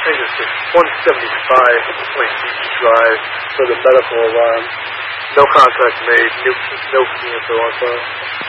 think it's just 175 Point Beach Drive for the medical alarm. No contact made. No info on phone.